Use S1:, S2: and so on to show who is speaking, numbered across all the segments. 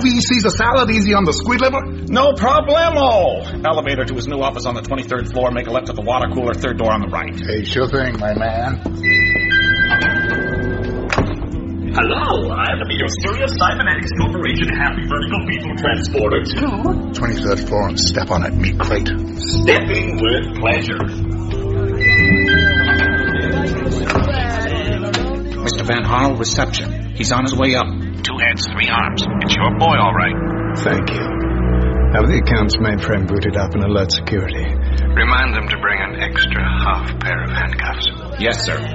S1: Caesar salad, easy on the squid liver.
S2: No problemo. Elevator to his new office on the 23rd floor. Make a left at the water cooler, third door on the right.
S1: Hey, sure thing, my man.
S3: Hello, I'm the mysterious Cybernetics Corporation Happy Vertical People Transporter to
S1: 23rd floor and step on it, meat crate.
S3: Stepping with pleasure.
S2: Mr. Van Harl, reception. He's on his way up.
S4: 2 heads, 3 arms. It's your boy, all right.
S5: Thank you. Have the account's mainframe booted up and alert security.
S4: Remind them to bring an extra half pair of handcuffs.
S2: Yes, sir.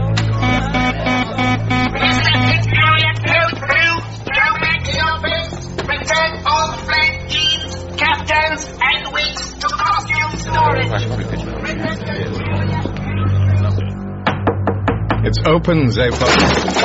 S6: Return all flag teams, captains, and wigs to costume storage.
S5: It's open, Zaphod.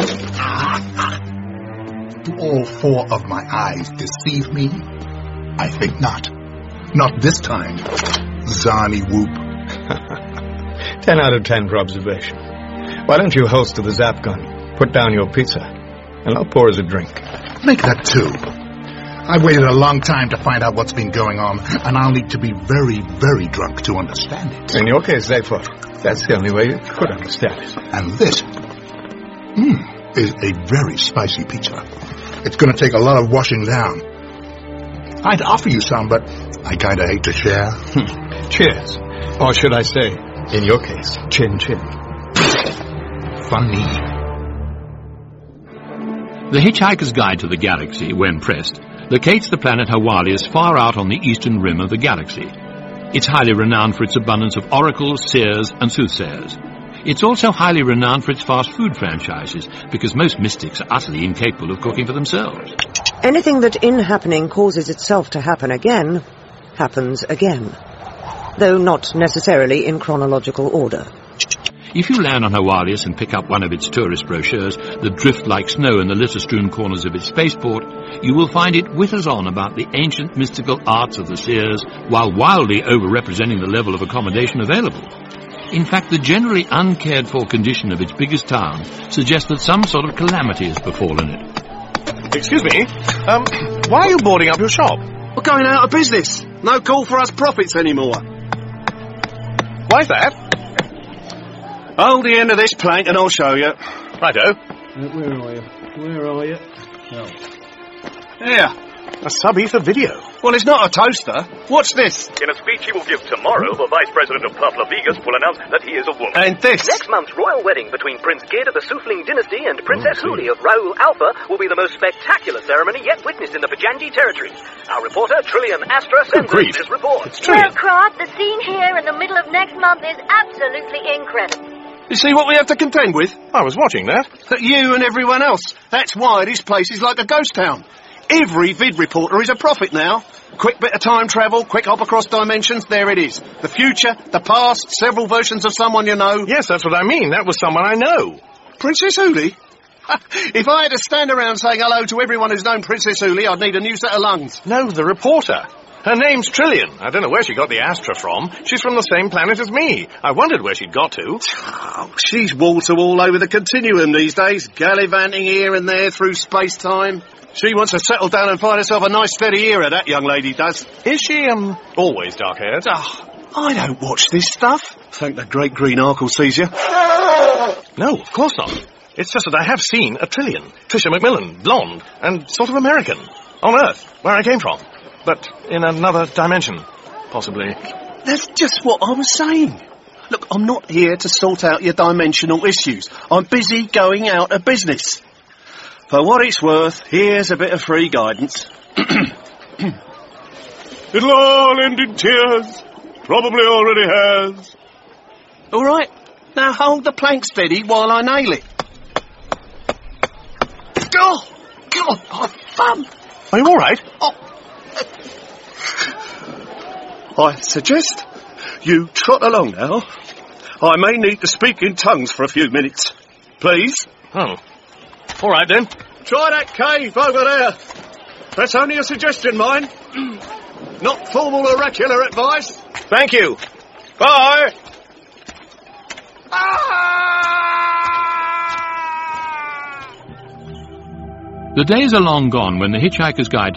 S1: Do all 4 of my eyes deceive me? I think not. Not this time, Zarni Whoop.
S5: 10 out of 10 for observation. Why don't you holster the zap gun, put down your pizza, and I'll pour us a drink.
S1: Make that 2. I waited a long time to find out what's been going on, and I'll need to be very, very drunk to understand it.
S5: In your case, Zaphod, that's the only way you could understand it.
S1: And this is a very spicy pizza. It's going to take a lot of washing down. I'd offer you some, but I kind of hate to share.
S5: Cheers. Or should I say, in your case, chin chin.
S1: Funny.
S7: The Hitchhiker's Guide to the Galaxy, when pressed, locates the planet Hawalius far out on the eastern rim of the galaxy. It's highly renowned for its abundance of oracles, seers, and soothsayers. It's also highly renowned for its fast food franchises, because most mystics are utterly incapable of cooking for themselves.
S8: Anything that in happening causes itself to happen again, happens again. Though not necessarily in chronological order.
S7: If you land on Hawalius and pick up one of its tourist brochures that drift like snow in the litter-strewn corners of its spaceport, you will find it whitters on about the ancient mystical arts of the seers, while wildly over-representing the level of accommodation available. In fact, the generally uncared-for condition of its biggest town suggests that some sort of calamity has befallen it.
S9: Excuse me, why are you boarding up your shop?
S10: We're going out of business. No call for us profits anymore.
S9: Why's that?
S10: Hold the end of this plank and I'll show you.
S9: Righto.
S10: Where are you? No. Here.
S9: A sub-ether video.
S10: Well, it's not a toaster. What's this?
S11: In a speech he will give tomorrow, the Vice President of Pavla Vegas will announce that he is a woman.
S10: And this?
S11: Next month's royal wedding between Prince Gid of the Sufling dynasty and Princess Huli of Raoul Alpha will be the most spectacular ceremony yet witnessed in the Pajanji territories. Our reporter, Trillian Astra, sends us this report.
S12: Well, Crot, the scene here in the middle of next month is absolutely incredible.
S10: You see what we have to contend with?
S9: I was watching that.
S10: You and everyone else. That's why this place is like a ghost town. Every vid reporter is a prophet now. Quick bit of time travel, quick hop across dimensions, there it is. The future, the past, several versions of someone you know.
S9: Yes, that's what I mean. That was someone I know.
S10: Princess Huli? If I had to stand around saying hello to everyone who's known Princess Huli, I'd need a new set of lungs.
S9: No, the reporter. Her name's Trillian. I don't know where she got the Astra from. She's from the same planet as me. I wondered where she'd got to.
S10: Oh, she's wall-to-wall over the continuum these days, gallivanting here and there through space-time. She wants to settle down and find herself a nice steady era, that young lady does.
S9: Is she, always dark-haired?
S10: Oh, I don't watch this stuff. Thank the great green Arkle sees you.
S9: No, of course not. It's just that I have seen a Trillian. Tricia Macmillan, blonde, and sort of American. On Earth, where I came from. But in another dimension, possibly.
S10: That's just what I was saying. Look, I'm not here to sort out your dimensional issues. I'm busy going out of business. For what it's worth, here's a bit of free guidance.
S11: It'll all end in tears. Probably already has.
S10: All right. Now hold the plank steady while I nail it. Oh, God, my thumb.
S9: Are you all right?
S10: Oh. I suggest you trot along now. I may need to speak in tongues for a few minutes. Please?
S9: Oh. All right, then.
S10: Try that cave over there. That's only a suggestion, mind. Not formal oracular advice.
S9: Thank you. Bye.
S7: The days are long gone when the Hitchhiker's Guide